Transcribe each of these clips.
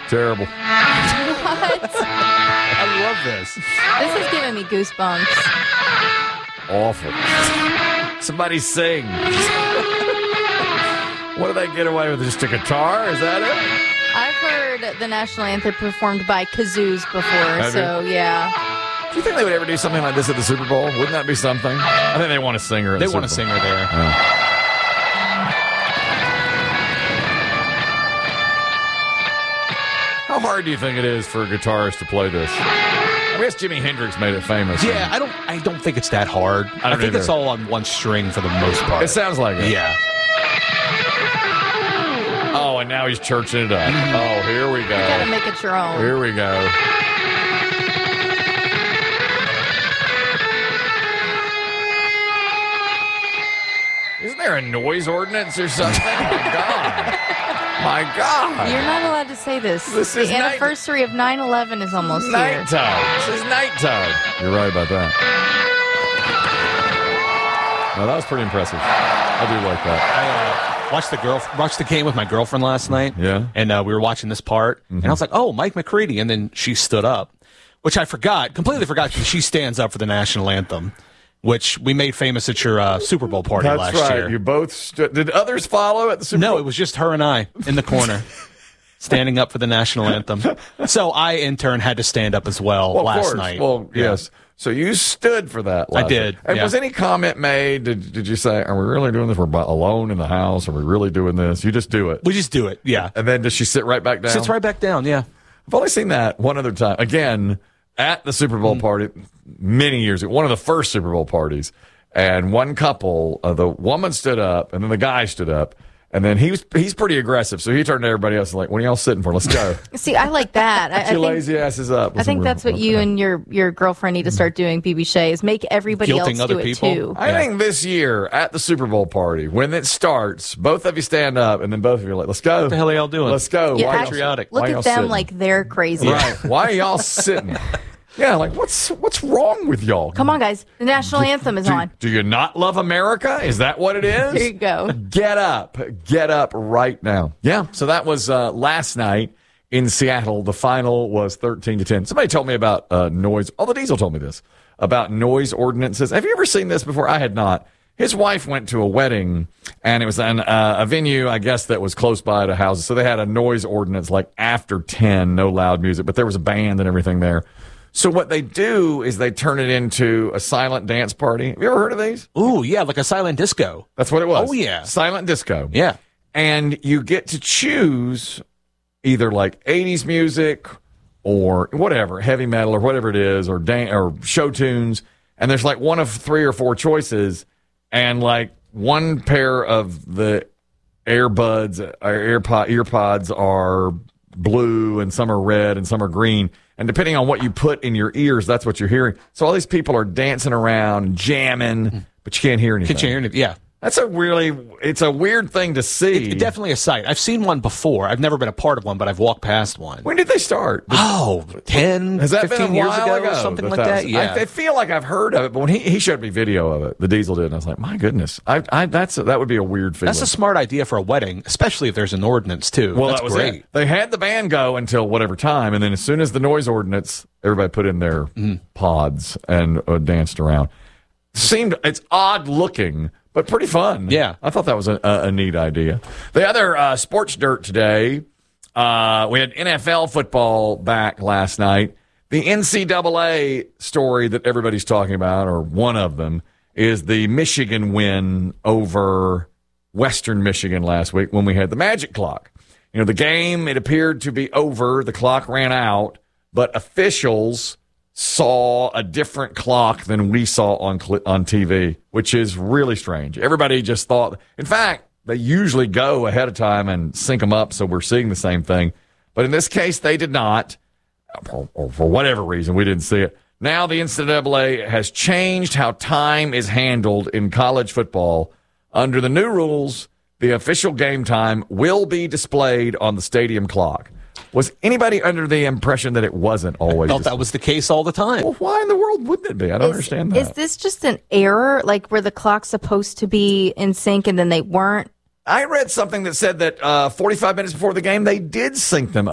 Terrible. What? I love this. This is giving me goosebumps. Awful. Somebody sing. What do they get away with? Just a guitar? Is that it? I've heard the national anthem performed by kazoos before, so yeah. Do you think they would ever do something like this at the Super Bowl? Wouldn't that be something? I think they want a singer at the They Super want a Bowl. singer there. Yeah. How hard do you think it is for a guitarist to play this? I guess Jimi Hendrix made it famous. Yeah, I don't think it's that hard. I think either. it's all on one string for the most part. It sounds like it. Yeah. Oh, and now he's churching it up. Oh, here we go. You gotta make it your own. Here we go. Isn't there a noise ordinance or something? My God. My God. You're not allowed to say this. This The is anniversary of 9/11 is almost here. Nighttime. This is nighttime. You're right about that. No, that was pretty impressive. I do like that. I watched the game with my girlfriend last night. Yeah. And we were watching this part, and I was like, "Oh, Mike McCready," and then she stood up, which I completely forgot. She stands up for the national anthem, which we made famous at your Super Bowl party That's last right. year. You both stood. Did others follow at the Super Bowl? No, it was just her and I in the corner, standing up for the national anthem. So I, in turn, had to stand up as well, Well, of last course. night. Well, Yeah. yes. So you stood for that last did, night. And yeah. was any comment made? Did you say, are we really doing this? We're alone in the house. Are we really doing this? You just do it. We just do it, yeah. And then does she sit right back down? Sits right back down, yeah. I've only seen that one other time. Again, at the Super Bowl party many years ago, one of the first Super Bowl parties. And one couple, the woman stood up, and then the guy stood up. And then he's pretty aggressive, so he turned to everybody else and like, what are y'all sitting for? Let's go. See, I like that. I Your think, lazy asses up. I think that's what you and your girlfriend need to start doing, BB Shea, is make everybody Guilting else other do it people? too. I think this year at the Super Bowl party, when it starts, both of you stand up, and then both of you are like, let's go. What the hell are y'all doing? Let's go. Yeah, Why y'all- patriotic. Look why at y'all them sitting? like they're crazy. Right. Why are y'all sitting? Yeah, like what's wrong with y'all? Come on, guys. The national anthem is on. Do you not love America? Is that what it is? Here you go. Get up right now. Yeah. So that was last night in Seattle. The final was 13-10. Somebody told me about noise. Oh, the Diesel told me this about noise ordinances. Have you ever seen this before? I had not. His wife went to a wedding, and it was a venue, I guess, that was close by to houses. So they had a noise ordinance like after 10, no loud music, but there was a band and everything there. So what they do is they turn it into a silent dance party. Have you ever heard of these? Ooh, yeah, like a silent disco. That's what it was. Oh, yeah. Silent disco. Yeah. And you get to choose either like 80s music or whatever, heavy metal or whatever it is, or show tunes. And there's like one of 3 or 4 choices, and like one pair of the earpods are blue, and some are red, and some are green. And depending on what you put in your ears, that's what you're hearing. So all these people are dancing around and jamming, but you can't hear anything. Can't you hear it? Yeah. That's it's a weird thing to see. It's definitely a sight. I've seen one before. I've never been a part of one, but I've walked past one. When did they start? Oh, 10, Has that 15 been a years while ago, something like that that? was- Yeah. I feel like I've heard of it, but when he showed me video of it, the Diesel did, and I was like, my goodness, that would be a weird feeling. That's a smart idea for a wedding, especially if there's an ordinance, too. Well, That's that was great. it. They had the band go until whatever time, and then as soon as the noise ordinance, everybody put in their pods and danced around. It's odd looking, but pretty fun. Yeah. I thought that was a neat idea. The other sports dirt today, we had NFL football back last night. The NCAA story that everybody's talking about, or one of them, is the Michigan win over Western Michigan last week when we had the magic clock. You know, the game, it appeared to be over. The clock ran out, but officials saw a different clock than we saw on TV, which is really strange. Everybody just thought, in fact, they usually go ahead of time and sync them up so we're seeing the same thing. But in this case, they did not, or for whatever reason, we didn't see it. Now the NCAA has changed how time is handled in college football. Under the new rules, the official game time will be displayed on the stadium clock. Was anybody under the impression that it wasn't always? I thought that was the case all the time. Well, why in the world wouldn't it be? I don't understand that. Is this just an error, like where the clock's supposed to be in sync and then they weren't? I read something that said that 45 minutes before the game, they did sync them up,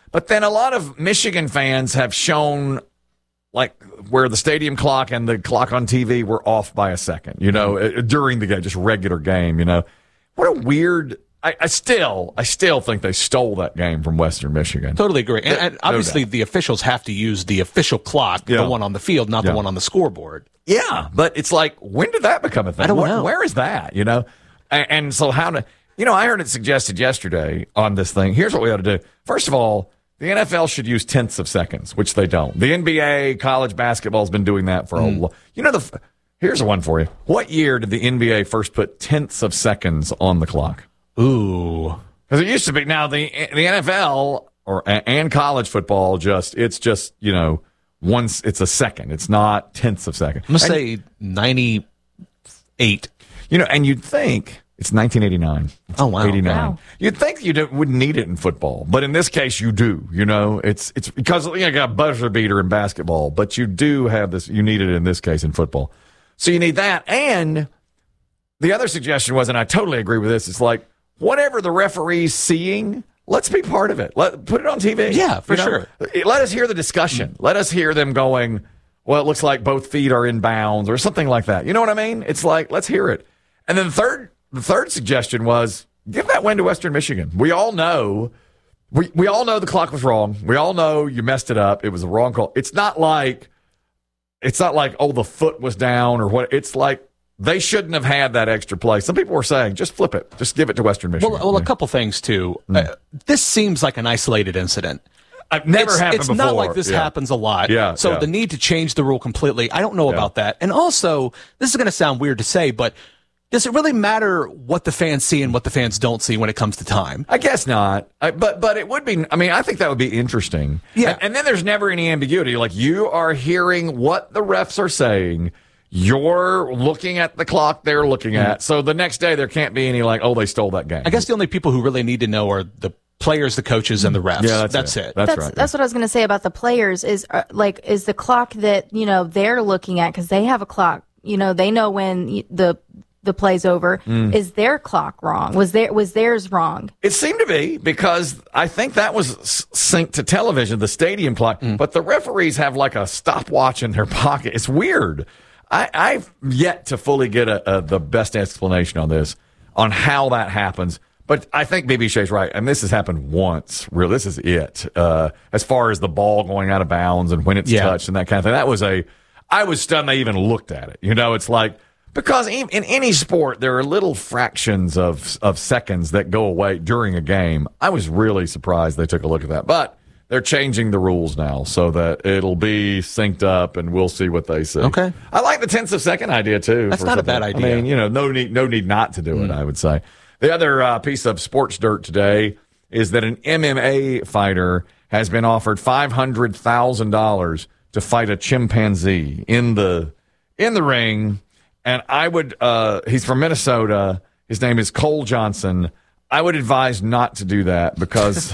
But then a lot of Michigan fans have shown, like, where the stadium clock and the clock on TV were off by a second, during the game, just regular game, What a weird. I still think they stole that game from Western Michigan. Totally agree. And obviously, the officials have to use the official clock, the one on the field, not the one on the scoreboard. Yeah, but it's like, when did that become a thing? I don't know. Where is that, And so how to, I heard it suggested yesterday on this thing. Here's what we ought to do. First of all, the NFL should use tenths of seconds, which they don't. The NBA, college basketball has been doing that for a long. Here's one for you. What year did the NBA first put tenths of seconds on the clock? Ooh, because it used to be. Now the NFL and college football it's a second. It's not tenths of second. I'm gonna say 98. And you'd think it's 1989. Oh wow, 89. Wow. You'd think you wouldn't need it in football, but in this case you do. It's because you got a buzzer beater in basketball, but you do have this. You need it in this case in football, so you need that. And the other suggestion was, and I totally agree with this. It's like, whatever the referee's seeing, let's be part of it. Put it on TV. Yeah, for sure. Let us hear the discussion. Let us hear them going, well, it looks like both feet are in bounds or something like that. You know what I mean? It's like, let's hear it. And then the third suggestion was, give that win to Western Michigan. We all know we all know the clock was wrong. We all know you messed it up. It was a wrong call. It's not like, the foot was down or what. It's like, they shouldn't have had that extra play. Some people were saying, just flip it. Just give it to Western Michigan. Well, a couple things, too. This seems like an isolated incident. I've never happened before. It's not like this happens a lot. Yeah. So the need to change the rule completely, I don't know about that. And also, this is going to sound weird to say, but does it really matter what the fans see and what the fans don't see when it comes to time? I guess not. But it would be, I think that would be interesting. Yeah. And then there's never any ambiguity. Like, you are hearing what the refs are saying. You're looking at the clock they're looking at. So the next day there can't be any they stole that game. I guess the only people who really need to know are the players, the coaches, and the refs. Yeah, that's it. That's right. That's what I was going to say about the players is the clock that, they're looking at, because they have a clock, they know when the play's over. Is their clock wrong? Was theirs wrong? It seemed to be, because I think that was synced to television, the stadium clock. But the referees have like a stopwatch in their pocket. It's weird. I've yet to fully get the best explanation on this, on how that happens. But I think BB Shea's right, and this has happened once. Really, this is it. As far as the ball going out of bounds and when it's touched and that kind of thing, I was stunned they even looked at it. It's like, because in any sport there are little fractions of seconds that go away during a game. I was really surprised they took a look at that, but they're changing the rules now so that it'll be synced up, and we'll see what they say. Okay. I like the tenths of second idea, too. That's not a bad idea. No need not to do it, I would say. The other piece of sports dirt today is that an MMA fighter has been offered $500,000 to fight a chimpanzee in the ring. And I would, he's from Minnesota. His name is Cole Johnson. I would advise not to do that, because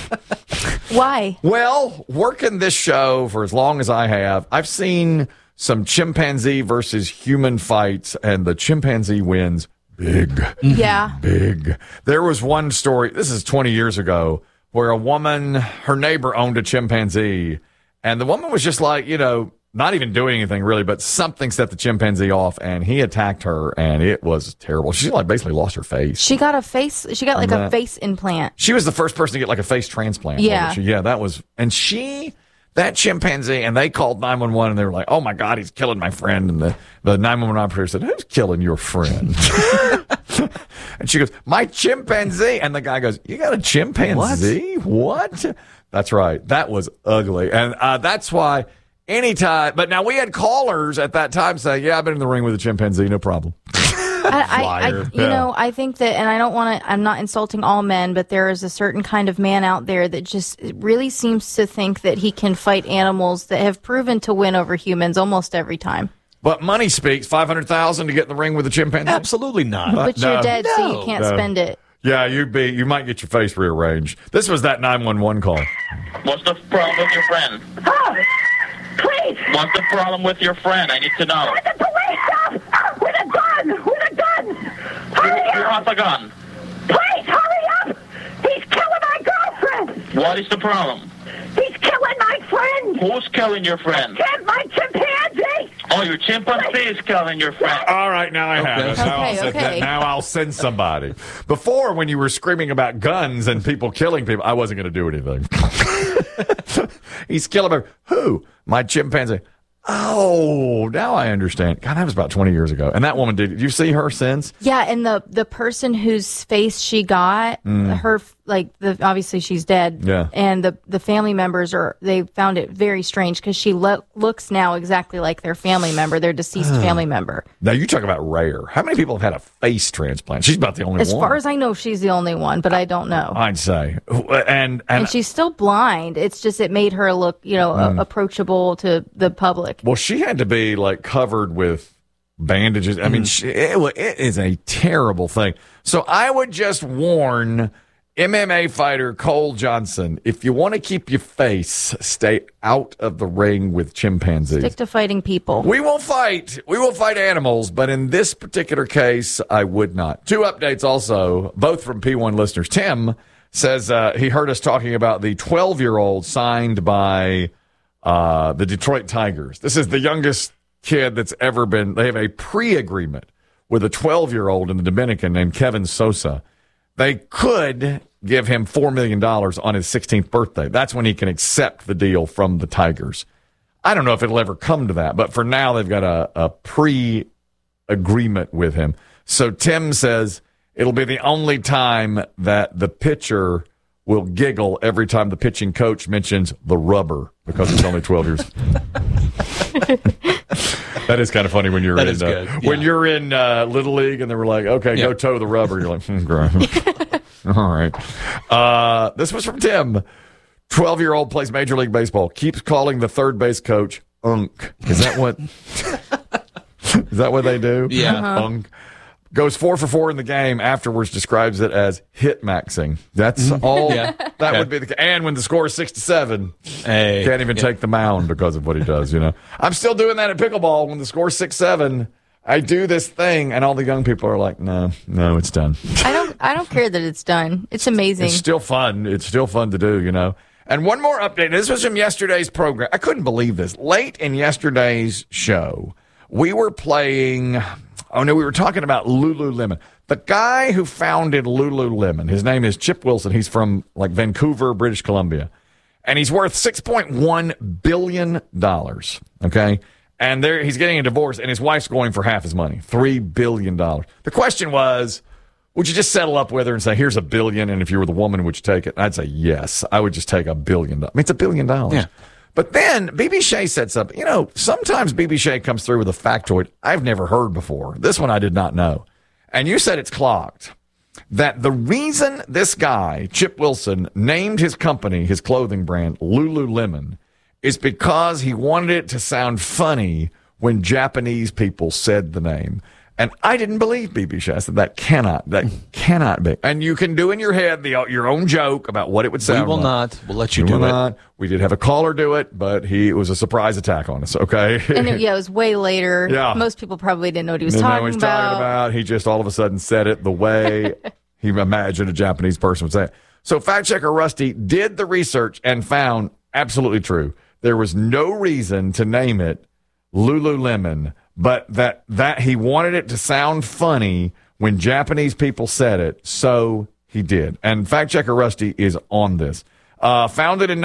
Why? Well, working this show for as long as I have, I've seen some chimpanzee versus human fights, and the chimpanzee wins big. Yeah. Big. There was one story, this is 20 years ago, where a woman, her neighbor owned a chimpanzee, and the woman was just like, not even doing anything really, but something set the chimpanzee off, and he attacked her, and it was terrible. She basically lost her face. She got a face implant. She was the first person to get a face transplant. Yeah. That chimpanzee, and they called 911, and they were like, oh my God, he's killing my friend. And the 911 operator said, who's killing your friend? And she goes, my chimpanzee. And the guy goes, you got a chimpanzee? What? That's right. That was ugly. And that's why anytime, but now we had callers at that time say, yeah, I've been in the ring with a chimpanzee, no problem. I think that, and I'm not insulting all men, but there is a certain kind of man out there that just really seems to think that he can fight animals that have proven to win over humans almost every time. But money speaks. $500,000 to get in the ring with a chimpanzee? Absolutely not. But you're dead, so you can't spend it. Yeah, you might get your face rearranged. This was that 911 call. What's the problem with your friend? Oh, please! What's the problem with your friend? I need to know. Let the police stop! With a gun! With a gun! Hurry Who up! wants a gun? Please, hurry up! He's killing my girlfriend! What is the problem? He's killing my friend. Who's killing your friend? My chimpanzee. Oh, your chimpanzee is killing your friend. All right, now I have it. Now, I'll send Okay. now I'll send somebody. Before, when you were screaming about guns and people killing people, I wasn't going to do anything. He's killing me. Who? My chimpanzee. Oh, now I understand. God, that was about 20 years ago. And that woman, did you see her since? Yeah, and the person whose face she got, her obviously she's dead. Yeah. And the family members they found it very strange because she looks now exactly like their family member, their deceased family member. Now, you talk about rare. How many people have had a face transplant? She's about the only As one. far as I know, she's the only one, but I don't know. I'd say. And she's still blind. It's just it made her look, approachable to the public. well, she had to be like covered with bandages. I mean, it is a terrible thing. So I would just warn MMA fighter Cole Johnson, if you want to keep your face, stay out of the ring with chimpanzees. Stick to fighting people. We will fight. We will fight animals, but in this particular case, I would not. Two updates also, both from P1 listeners. Tim says he heard us talking about the 12-year-old signed by the Detroit Tigers. This is the youngest kid that's ever been. They have a pre-agreement with a 12-year-old in the Dominican named Kevin Sosa. They could give him $4 million on his 16th birthday. That's when he can accept the deal from the Tigers. I don't know if it'll ever come to that, but for now they've got a pre-agreement with him. So Tim says it'll be the only time that the pitcher will giggle every time the pitching coach mentions the rubber because he's only 12 years. That is kind of funny when you're That in is good. when Yeah. you're in Little League and they were like, okay, go toe the rubber. You're like, great. All right. This was from Tim. 12-year-old plays Major League Baseball. Keeps calling the third base coach Unk. Is that what? Is that what they do? Yeah. Unk. Goes 4 for 4 in the game. Afterwards, describes it as hit maxing. That's all. Yeah. That would be the. And when the score is 6-7, Hey. can't even take the mound because of what he does. I'm still doing that at pickleball. When the score is 6-7, I do this thing, and all the young people are like, "No, it's done." I don't care that it's done. It's amazing. It's still fun. It's still fun to do. And one more update. This was from yesterday's program. I couldn't believe this. Late in yesterday's show, we were playing. Oh, no, we were talking about Lululemon. The guy who founded Lululemon, his name is Chip Wilson. He's from like Vancouver, British Columbia. And he's worth $6.1 billion. Okay? And he's getting a divorce, and his wife's going for half his money, $3 billion. The question was, would you just settle up with her and say, here's $1 billion, and if you were the woman, would you take it? I'd say yes. I would just take $1 billion. I mean, it's $1 billion. Yeah. But then BB Shea said something. Sometimes BB Shea comes through with a factoid I've never heard before. This one I did not know. And you said it's clocked. That the reason this guy, Chip Wilson, named his company, his clothing brand, Lululemon, is because he wanted it to sound funny when Japanese people said the name. And I didn't believe BB Shea. I said that cannot be. And you can do in your head your own joke about what it would sound like. We will not. We'll let you We will do it. not. We did have a caller do it, but it was a surprise attack on us, okay? And it was way later. Yeah. Most people probably didn't know what he was Didn't know talking what he's talking about. He just all of a sudden said it the way he imagined a Japanese person would say it. So fact checker Rusty did the research and found absolutely true. There was no reason to name it Lululemon, but that he wanted it to sound funny when Japanese people said it, so he did. And fact checker Rusty is on this. Founded in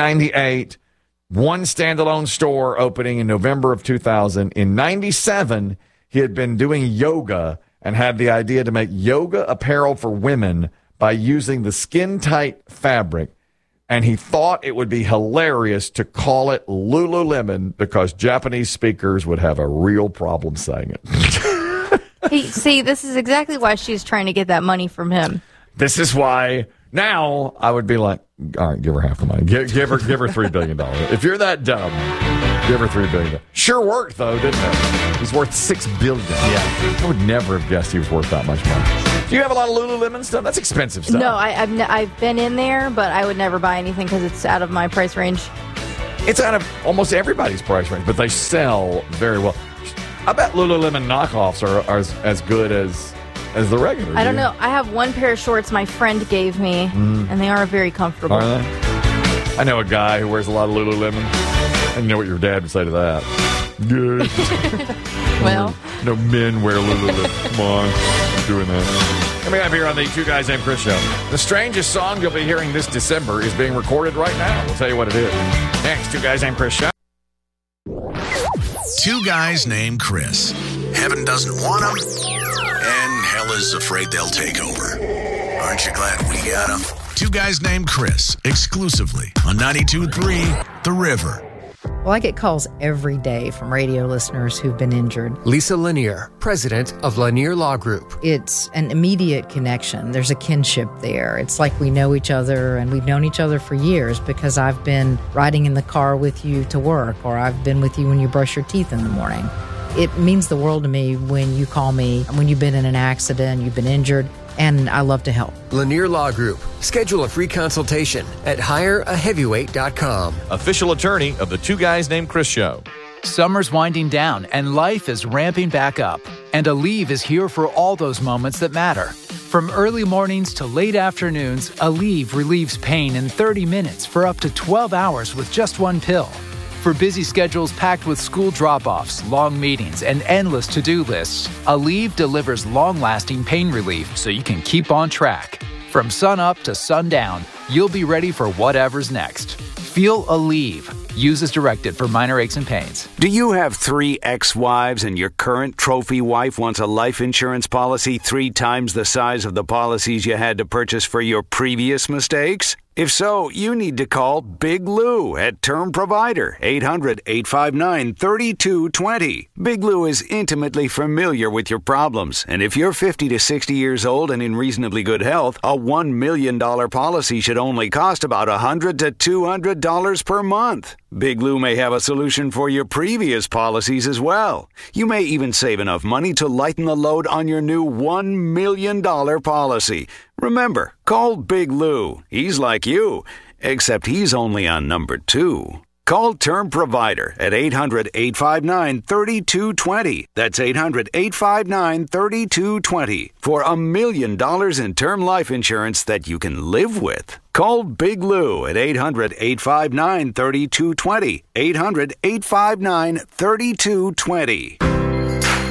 1998, one standalone store opening in November of 2000. In 97, he had been doing yoga and had the idea to make yoga apparel for women by using the skin-tight fabric. And he thought it would be hilarious to call it Lululemon because Japanese speakers would have a real problem saying it. See, this is exactly why she's trying to get that money from him. This is why now I would be like, all right, give her half the money. Give her $3 billion. If you're that dumb, give her $3 billion. Sure worked, though, didn't it? He's worth $6 billion. Yeah. I would never have guessed he was worth that much money. Do you have a lot of Lululemon stuff? That's expensive stuff. No, I've been in there, but I would never buy anything because it's out of my price range. It's out of almost everybody's price range, but they sell very well. I bet Lululemon knockoffs are as good as as the regular. I don't know. I have one pair of shorts my friend gave me, and they are very comfortable. Are they? I know a guy who wears a lot of Lululemon. I know what your dad would say to that. Good. Well, No men wear Lululemon. Come on. I'm doing that. Coming up here on the Two Guys Named Chris show. The strangest song you'll be hearing this December is being recorded right now. We'll tell you what it is. Next, Two Guys Named Chris show. Two Guys Named Chris. Heaven doesn't want them, and hell is afraid they'll take over. Aren't you glad we got them? Two Guys Named Chris, exclusively on 92.3 The River. Well, I get calls every day from radio listeners who've been injured. Lisa Lanier, president of Lanier Law Group. It's an immediate connection. There's a kinship there. It's like we know each other, and we've known each other for years because I've been riding in the car with you to work, or I've been with you when you brush your teeth in the morning. It means the world to me when you call me, when you've been in an accident, you've been injured, and I love to help. Lanier Law Group. Schedule a free consultation at hireaheavyweight.com. Official attorney of the Two Guys Named Chris show. Summer's winding down and life is ramping back up. And Aleve is here for all those moments that matter. From early mornings to late afternoons, Aleve relieves pain in 30 minutes for up to 12 hours with just one pill. For busy schedules packed with school drop-offs, long meetings, and endless to-do lists, Aleve delivers long-lasting pain relief so you can keep on track. From sun-up to sundown, you'll be ready for whatever's next. Feel Aleve. Use as directed for minor aches and pains. Do you have 3 ex-wives and your current trophy wife wants a life insurance policy 3 times the size of the policies you had to purchase for your previous mistakes? If so, you need to call Big Lou at Term Provider, 800-859-3220. Big Lou is intimately familiar with your problems, and if you're 50 to 60 years old and in reasonably good health, a $1 million policy should only cost about $100 to $200 per month. Big Lou may have a solution for your previous policies as well. You may even save enough money to lighten the load on your new $1 million policy. Remember, call Big Lou. He's like you, except he's only on number 2. Call Term Provider at 800-859-3220. That's 800-859-3220 for $1 million in term life insurance that you can live with. Call Big Lou at 800-859-3220. 800-859-3220.